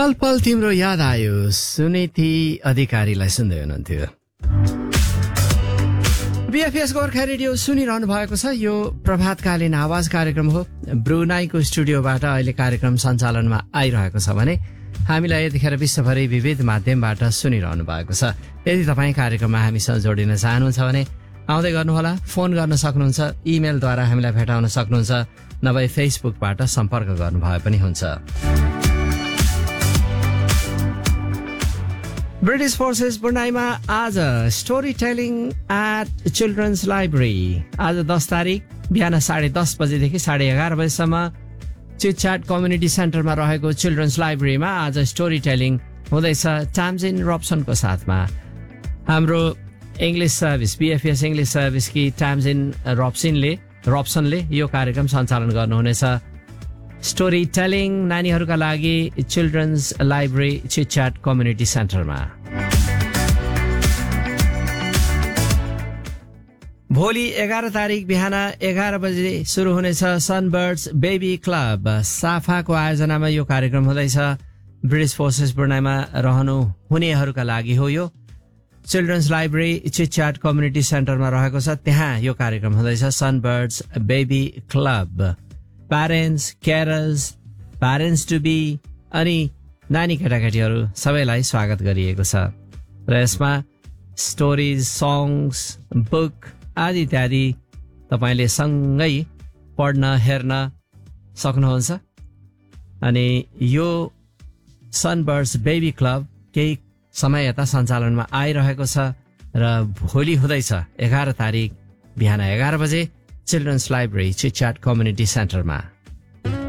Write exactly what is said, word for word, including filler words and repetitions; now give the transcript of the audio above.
पल पल तिम्रो याद आयो सुनिति अधिकारीलाई सुन्दै हुनुहुन्थ्यो। बीएफएस गोर्खा रेडियो सुनिरहनु भएको छ। यो प्रभातकालीन आवाज कार्यक्रम हो। ब्रुनाईको स्टुडियोबाट अहिले कार्यक्रम सञ्चालनमा आइरहेको छ भने हामीलाई यतिखेर विश्वभरि विविध माध्यमबाट सुनिरहनु भएको छ। यदि तपाईँ कार्यक्रममा हामीसँग जोडिन चाहनुहुन्छ भने आउँदै गर्नुहोला। फोन गर्न सक्नुहुन्छ, इमेलद्वारा हामीलाई भेटाउन सक्नुहुन्छ, नभए फेसबुकबाट सम्पर्क गर्नुभए पनि हुन्छ। ब्रिटिश फोर्सेस ब्रुनाईमा आज story telling at children's library. आज दस तारिक बिहान साढे दस बजेदेखि साढे एघार बजेसम्म चिटच्याट कम्युनिटी सेन्टरमा रहेको चिल्ड्रन्स लाइब्रेरीमा आज स्टोरी टेलिङ हुँदैछ टाम्जिन रब्सनको साथमा। हाम्रो English service BFS English service कि टाम्जिन रब्सनले रब्सनले यो कार्यक्रम सञ्चालन गर्नुहुनेछ। स्टोरी टेलिङ नानीहरूका लागि चिल्ड्रन्स लाइब्रेरी चिटच्याट कम्युनिटी सेन्टरमा। भोलि एघार तारिक बिहान एघार बजे सुरु हुनेछ सनबर्ड्स बेबी क्लब। साफाको आयोजनामा यो कार्यक्रम हुँदैछ। ब्रिटिश फोर्सेस ब्रुनाईमा रहनु हुनेहरूका लागि हो यो। चिल्ड्रन्स लाइब्रेरी चिटच्याट कम्युनिटी सेन्टरमा रहेको छ, त्यहाँ यो कार्यक्रम हुँदैछ। Sunbirds baby club. Parents, carers, parents to be अनि नानी केटाकेटीहरू सबैलाई स्वागत गरिएको छ र यसमा स्टोरिज, सङ्ग्स, बुक आदि इत्यादि तपाईँले सँगै पढ्न हेर्न सक्नुहुन्छ। अनि यो सनबर्ड्स बेबी क्लब केही समय यता सञ्चालनमा आइरहेको छ र भोलि हुँदैछ एघार तारिक बिहान एघार बजे चिल्ड्रन्स लाइब्रेरी चिटच्याट कम्युनिटी सेन्टरमा।